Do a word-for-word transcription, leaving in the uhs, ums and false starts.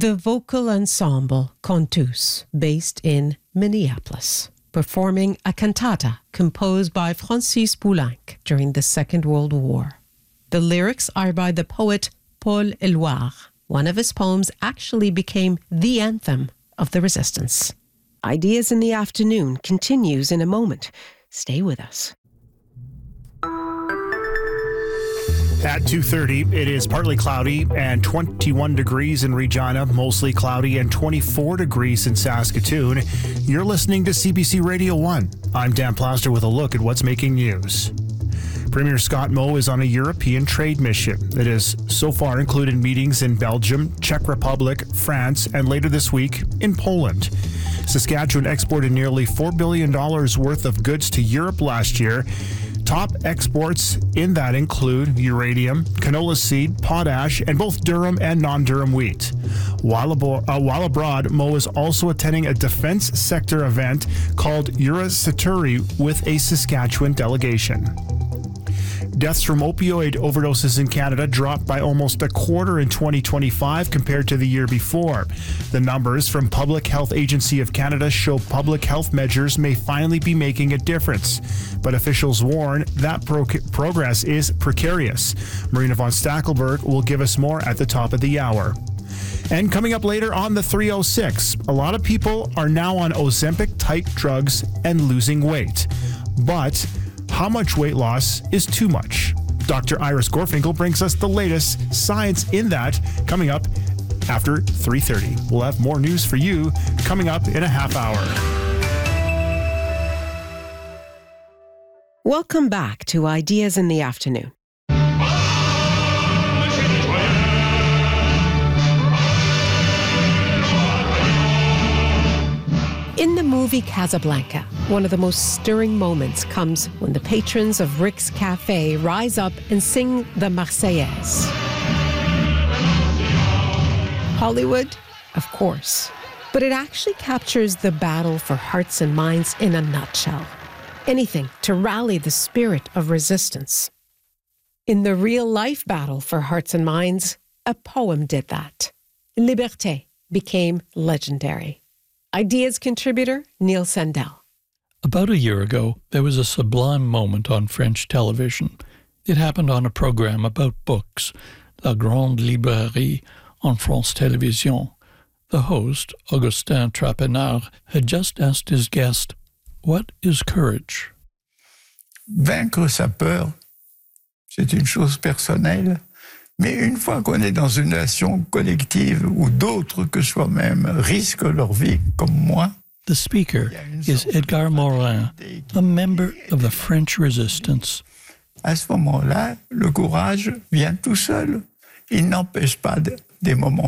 The vocal ensemble Contus, based in Minneapolis, performing a cantata composed by Francis Poulenc during the Second World War. The lyrics are by the poet Paul Éluard. One of his poems actually became the anthem of the resistance. Ideas in the Afternoon continues in a moment. Stay with us. At two thirty, it is partly cloudy and twenty-one degrees in Regina, mostly cloudy, and twenty-four degrees in Saskatoon. You're listening to C B C Radio one. I'm Dan Plaster with a look at what's making news. Premier Scott Moe is on a European trade mission that has so far included meetings in Belgium, Czech Republic, France, and later this week in Poland. Saskatchewan exported nearly four billion dollars worth of goods to Europe last year. Top exports in that include uranium, canola seed, potash, and both durum and non-durum wheat. While, abo- uh, while abroad, Moe is also attending a defense sector event called Eurosaturi with a Saskatchewan delegation. Deaths from opioid overdoses in Canada dropped by almost a quarter in twenty twenty-five compared to the year before. The numbers from Public Health Agency of Canada show public health measures may finally be making a difference, but officials warn that pro- progress is precarious. Marina von Stackelberg will give us more at the top of the hour. And coming up later on the three oh six, a lot of people are now on Ozempic-type drugs and losing weight. But how much weight loss is too much? Doctor Iris Gorfinkel brings us the latest science in that coming up after three thirty. We'll have more news for you coming up in a half hour. Welcome back to Ideas in the Afternoon. In the movie Casablanca, one of the most stirring moments comes when the patrons of Rick's Cafe rise up and sing the Marseillaise. Hollywood? Of course. But it actually captures the battle for hearts and minds in a nutshell. Anything to rally the spirit of resistance. In the real-life battle for hearts and minds, a poem did that. Liberté became legendary. Ideas contributor Neil Sandell. About a year ago, there was a sublime moment on French television. It happened on a program about books, La Grande Librairie on France Télévisions. The host, Augustin Trapenard, had just asked his guest, "What is courage?" Vaincre sa peur, c'est une chose personnelle. Mais une fois qu'on est dans une nation collective où d'autres que soi-même risquent leur vie comme moi. The speaker is Edgar Morin, a member of the French resistance. À ce moment-là, le courage vient tout seul. Il n'empêche pas de, des moments